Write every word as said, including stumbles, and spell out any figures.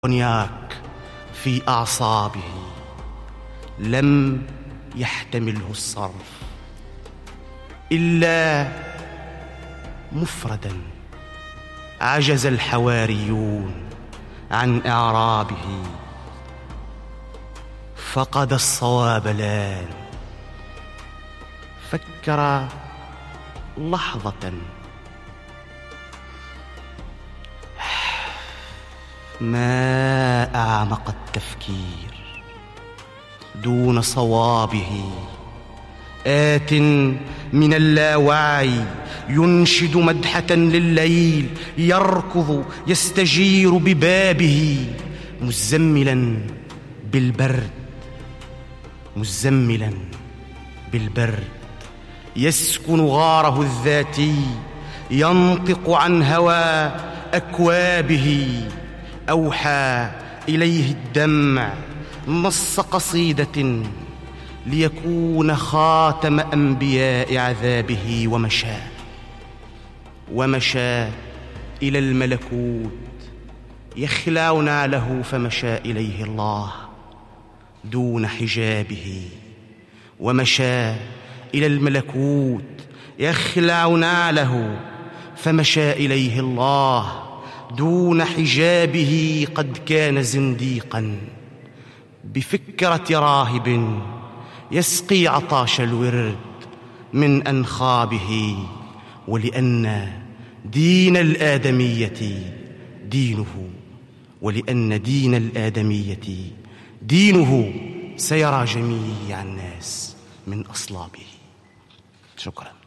كونياك في أعصابه لم يحتمله الصرف إلا مفردا. عجز الحواريون عن إعرابه، فقد الصواب الآن. فكر لحظة، ما أعمق التفكير دون صوابه. آت من اللاوعي ينشد مدحة لليل، يركض يستجير ببابه مزملا بالبرد، مزملا بالبرد. يسكن غاره الذاتي، ينطق عن هوى أكوابه. أوحى إليه الدمع نص قصيدة ليكون خاتم أنبياء عذابه. ومشى ومشى إلى الملكوت يخلع نعله، فمشى إليه الله دون حجابه. ومشى إلى الملكوت يخلع نعله، فمشى إليه الله دون حجابه. قد كان زنديقا بفكرة راهب يسقي عطاش الورد من أنخابه. ولأن دين الآدمية دينه ولأن دين الآدمية دينه سيرى جميع الناس من أصلابه. شكرا.